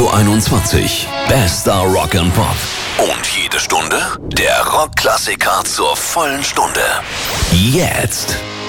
21 Uhr. Bester Rock and Pop. Und jede Stunde der Rockklassiker zur vollen Stunde. Jetzt.